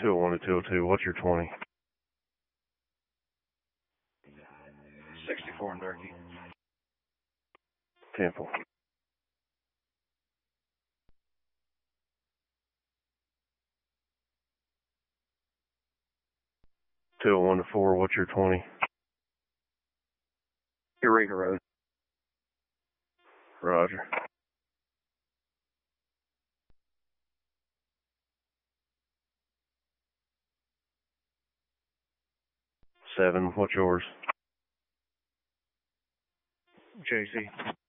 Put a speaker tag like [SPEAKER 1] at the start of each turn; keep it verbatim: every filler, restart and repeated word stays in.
[SPEAKER 1] two oh one to two oh two, what's your twenty?
[SPEAKER 2] sixty-four in Turkey.
[SPEAKER 1] Temple. two oh one to four, what's your twenty?
[SPEAKER 2] Eureka Road.
[SPEAKER 1] Roger. seven, what's yours?
[SPEAKER 2] J C.